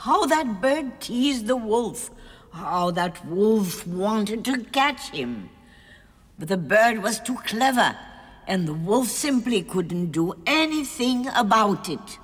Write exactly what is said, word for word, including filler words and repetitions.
how that bird teased the wolf, how that wolf wanted to catch him. But the bird was too clever, and the wolf simply couldn't do anything about it.